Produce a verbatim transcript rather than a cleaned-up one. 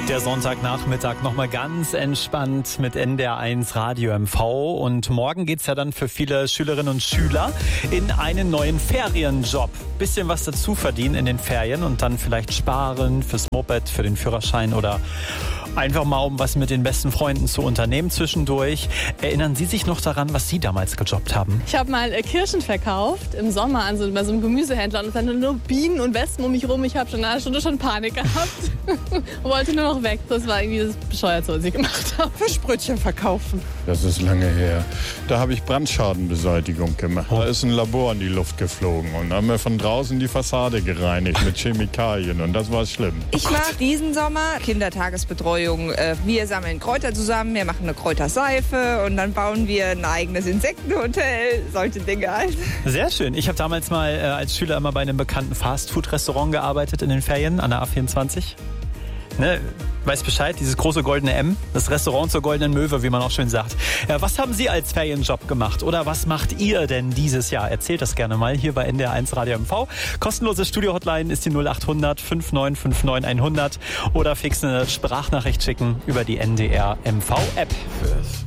Der Sonntagnachmittag nochmal ganz entspannt mit N D R eins Radio M V. Und morgen geht's ja dann für viele Schülerinnen und Schüler in einen neuen Ferienjob. Bisschen was dazu verdienen in den Ferien und dann vielleicht sparen fürs Moped, für den Führerschein oder einfach mal, um was mit den besten Freunden zu unternehmen zwischendurch. Erinnern Sie sich noch daran, was Sie damals gejobbt haben? Ich habe mal äh, Kirschen verkauft im Sommer an so, bei so einem Gemüsehändler und es waren nur Bienen und Wespen um mich rum. Ich habe schon nach einer Stunde schon Panik gehabt und wollte nur noch weg. Das war irgendwie das Bescheuerte, was ich gemacht habe. Fischbrötchen verkaufen. Das ist lange her. Da habe ich Brandschadenbeseitigung gemacht. Da ist ein Labor in die Luft geflogen und da haben wir von draußen die Fassade gereinigt mit Chemikalien und das war schlimm. Ich mache diesen Sommer Kindertagesbetreuung. Wir sammeln Kräuter zusammen, wir machen eine Kräuterseife und dann bauen wir ein eigenes Insektenhotel, solche Dinge halt. Sehr schön. Ich habe damals mal äh, als Schüler immer bei einem bekannten Fastfood-Restaurant gearbeitet in den Ferien an der A vierundzwanzig. Ne, weiß Bescheid, dieses große goldene M, das Restaurant zur goldenen Möwe, wie man auch schön sagt. Ja, was haben Sie als Ferienjob gemacht oder was macht ihr denn dieses Jahr? Erzählt das gerne mal hier bei N D R eins Radio M V. Kostenlose Studio-Hotline ist die null acht hundert fünf neun fünf neun hundert oder fix eine Sprachnachricht schicken über die N D R M V-App.